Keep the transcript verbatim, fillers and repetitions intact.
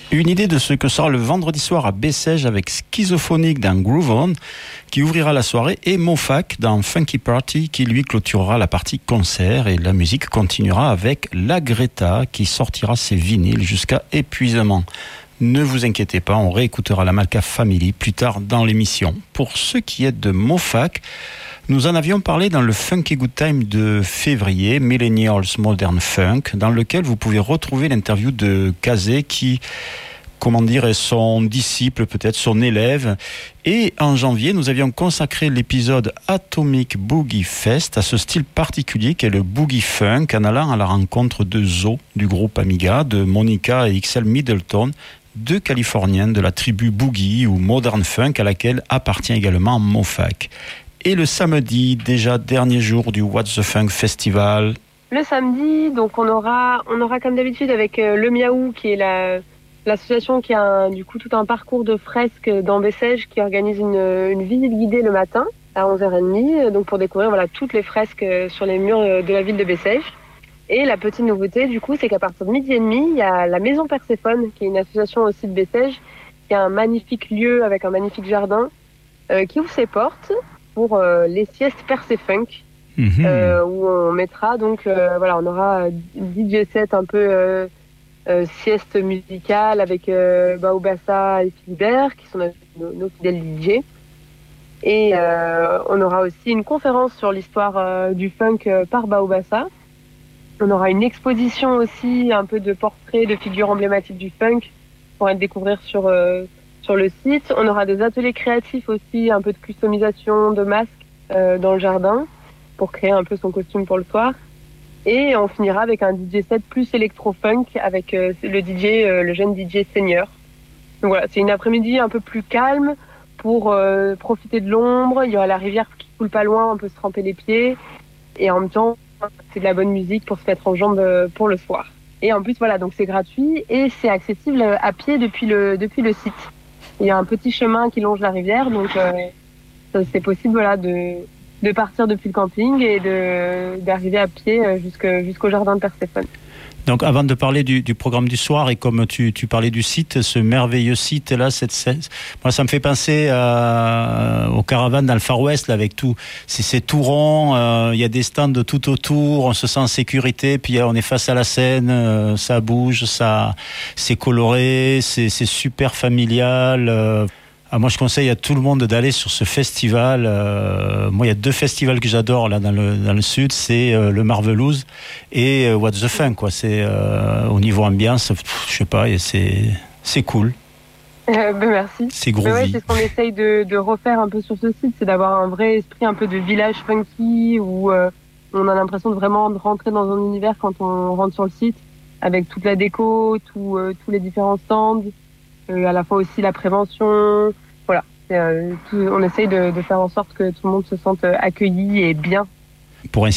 Une idée de ce que sera le vendredi soir à Bessèges avec Schizophonique dans Groove On qui ouvrira la soirée et Mofac dans Funky Party qui lui clôturera la partie concert, et la musique continuera avec La Greta qui sortira ses vinyles jusqu'à épuisement. Ne vous inquiétez pas, on réécoutera la Malka Family plus tard dans l'émission. Pour ce qui est de Mofac, nous en avions parlé dans le Funky Good Time de février, Millennials Modern Funk, dans lequel vous pouvez retrouver l'interview de Kazé qui, comment dire, est son disciple, peut-être son élève. Et en janvier, nous avions consacré l'épisode Atomic Boogie Fest à ce style particulier qu'est le Boogie Funk, en allant à la rencontre de Zo, du groupe Amiga, de Monica et X L Middleton, deux Californiennes de la tribu Boogie ou Modern Funk à laquelle appartient également Mofac. Et le samedi, déjà dernier jour du What's the Funk Festival. Le samedi, donc on aura, on aura comme d'habitude avec euh, le Miaou, qui est la, l'association qui a un, du coup tout un parcours de fresques dans Bessèges, qui organise une, une visite guidée le matin à onze heures trente, donc pour découvrir voilà toutes les fresques sur les murs de la ville de Bessèges. Et la petite nouveauté, du coup, c'est qu'à partir de midi et demi, il y a la Maison Perséphone, qui est une association aussi de Bessèges, qui a un magnifique lieu avec un magnifique jardin, euh, qui ouvre ses portes pour euh, les siestes Persefunk, mmh. euh, où on mettra donc euh, voilà, on aura D J set un peu euh, euh, sieste musicale avec euh, Baobassa et Philibert qui sont nos, nos fidèles D J, et euh, on aura aussi une conférence sur l'histoire euh, du funk euh, par Baobassa. On aura une exposition aussi, un peu de portraits de figures emblématiques du funk pour être découvrir sur euh, sur le site. On aura des ateliers créatifs aussi, un peu de customisation de masques euh, dans le jardin pour créer un peu son costume pour le soir. Et on finira avec un D J set plus électro-funk avec euh, le D J, euh, le jeune D J senior. Donc voilà, c'est une après-midi un peu plus calme pour euh, profiter de l'ombre. Il y aura la rivière qui coule pas loin, on peut se tremper les pieds. Et en même temps, c'est de la bonne musique pour se mettre en jambes pour le soir. Et en plus, voilà, donc c'est gratuit et c'est accessible à pied depuis le, depuis le site. Il y a un petit chemin qui longe la rivière, donc euh, c'est possible voilà, de, de partir depuis le camping et de, d'arriver à pied jusque, jusqu'au jardin de Perséphone. Donc avant de parler du, du programme du soir, et comme tu, tu parlais du site, ce merveilleux site-là, cette, cette, moi ça me fait penser à, aux caravanes dans le Far West, là, avec tout, c'est, c'est tout rond, il euh, y a des stands de tout autour, on se sent en sécurité, puis on est face à la scène, euh, ça bouge, ça, c'est coloré, c'est, c'est super familial. Euh, Ah, moi, je conseille à tout le monde d'aller sur ce festival. Euh, moi, il y a deux festivals que j'adore là dans le dans le sud, c'est euh, le Marvelous et euh, What's the Funk, quoi. C'est euh, au niveau ambiance, pff, je sais pas, et c'est c'est cool. Euh, ben merci. C'est groovy. Ben ouais, c'est ce qu'on essaye de de refaire un peu sur ce site, c'est d'avoir un vrai esprit un peu de village funky où euh, on a l'impression de vraiment de rentrer dans un univers quand on rentre sur le site, avec toute la déco, tout, euh, tous les différents stands. Euh, à la fois aussi la prévention, voilà. Euh, tout, on essaye de, de faire en sorte que tout le monde se sente accueilli et bien. Pour ainsi